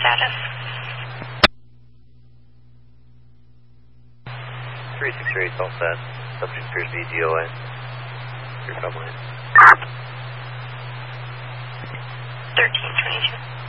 status? 368 all set. Subject appears to be DOA. Your subline. 1322.